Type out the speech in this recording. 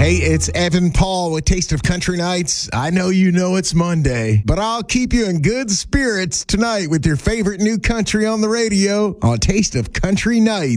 Hey, it's Evan Paul with Taste of Country Nights. I know you know it's Monday, but I'll keep you in good spirits tonight with your favorite new country on the radio on Taste of Country Nights.